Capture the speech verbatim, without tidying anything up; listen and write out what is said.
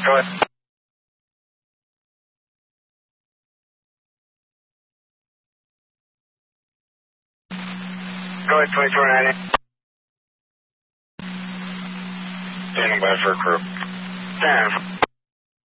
Go ahead. Go ahead, twenty-four ninety. Standing by for a crew. Ten.